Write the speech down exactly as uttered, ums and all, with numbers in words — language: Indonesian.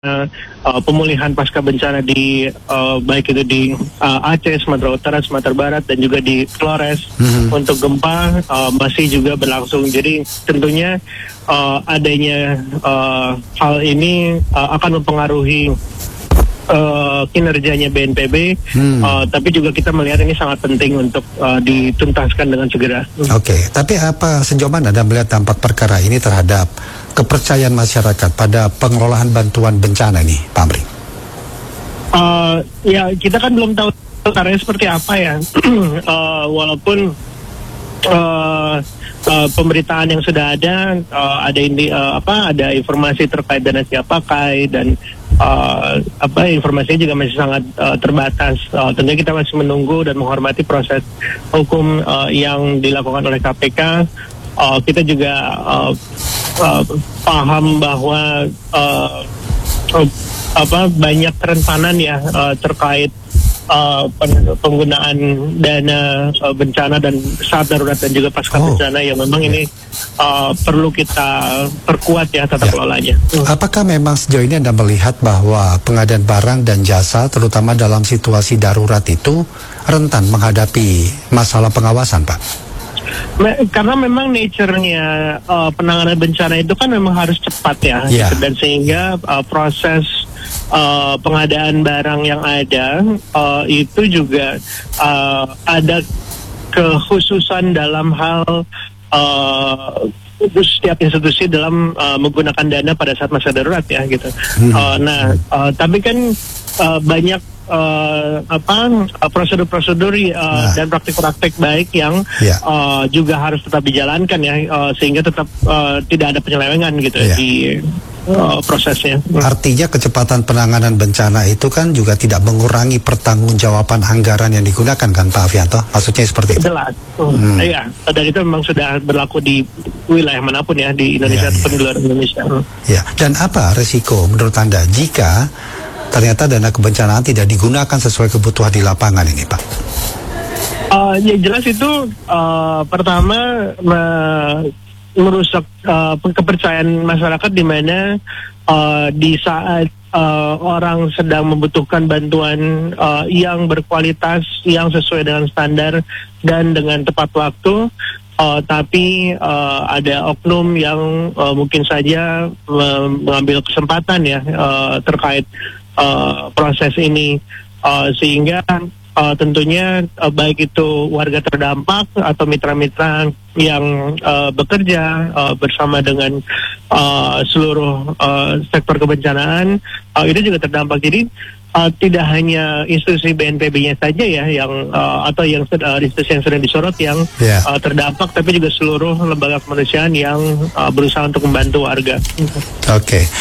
uh, pemulihan pasca bencana di uh, baik itu di uh, Aceh, Sumatera Utara, Sumatera Barat dan juga di Flores mm-hmm. untuk gempa uh, masih juga berlangsung. Jadi tentunya uh, adanya uh, hal ini uh, akan mempengaruhi Uh, kinerjanya B N P B, hmm. uh, tapi juga kita melihat ini sangat penting untuk uh, dituntaskan dengan segera. Oke, okay. Tapi apa sejauh mana Anda melihat dampak perkara ini terhadap kepercayaan masyarakat pada pengelolaan bantuan bencana ini, Pak Amri? Uh, ya, kita kan belum tahu perkaranya seperti apa ya, uh, walaupun uh, uh, pemberitaan yang sudah ada, uh, ada ini uh, apa, ada informasi terkait dana siap pakai dan Uh, apa informasinya juga masih sangat uh, terbatas. Uh, tentunya kita masih menunggu dan menghormati proses hukum uh, yang dilakukan oleh K P K. Uh, kita juga uh, uh, paham bahwa uh, uh, apa banyak kerentanan ya uh, terkait Uh, penggunaan dana uh, bencana dan saat darurat dan juga pasca oh. bencana yang memang ini uh, perlu kita perkuat ya tata ya. kelolanya. Hmm. Apakah memang sejauh ini Anda melihat bahwa pengadaan barang dan jasa terutama dalam situasi darurat itu rentan menghadapi masalah pengawasan, Pak? Karena memang nature-nya uh, penanganan bencana itu kan memang harus cepat ya, ya. Dan sehingga uh, proses uh, pengadaan barang yang ada uh, itu juga uh, ada kekhususan dalam hal uh, setiap institusi dalam uh, menggunakan dana pada saat masa darurat ya gitu. Hmm. Uh, nah, uh, tapi kan uh, banyak Uh, apa prosedur-prosedur uh, nah. dan praktik-praktik baik yang yeah. uh, juga harus tetap dijalankan ya uh, sehingga tetap uh, tidak ada penyelewengan gitu yeah. di uh, prosesnya. Artinya kecepatan penanganan bencana itu kan juga tidak mengurangi pertanggungjawaban anggaran yang digunakan kan Pak Afianto? Maksudnya seperti itu? Jelas. Hmm. Iya, dan itu memang sudah berlaku di wilayah manapun ya di Indonesia yeah, ataupun yeah. di luar Indonesia. Ya, dan apa resiko menurut Anda jika ternyata dana kebencanaan tidak digunakan sesuai kebutuhan di lapangan ini, Pak? Uh, ya jelas itu uh, pertama me- merusak uh, kepercayaan masyarakat di mana uh, di saat uh, orang sedang membutuhkan bantuan uh, yang berkualitas, yang sesuai dengan standar dan dengan tepat waktu. Uh, tapi uh, ada oknum yang uh, mungkin saja uh, mengambil kesempatan ya uh, terkait uh, proses ini uh, sehingga uh, tentunya uh, baik itu warga terdampak atau mitra-mitra yang uh, bekerja uh, bersama dengan uh, seluruh uh, sektor kebencanaan uh, itu juga terdampak. Jadi Uh, tidak hanya institusi B N P B-nya saja ya yang uh, atau yang uh, institusi yang sedang disorot yang yeah. uh, terdampak, tapi juga seluruh lembaga kemanusiaan yang uh, berusaha untuk membantu warga. Oke. Okay.